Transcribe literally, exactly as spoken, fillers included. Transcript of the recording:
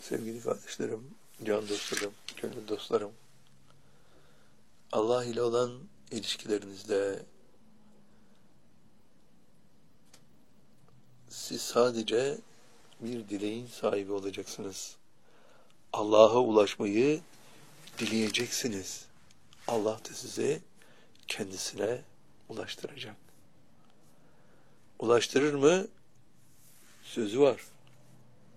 Sevgili kardeşlerim, can dostlarım, gönül dostlarım, Allah ile olan ilişkilerinizde siz sadece bir dileğin sahibi olacaksınız. Allah'a ulaşmayı dileyeceksiniz. Allah da sizi kendisine ulaştıracak. Ulaştırır mı? Sözü var.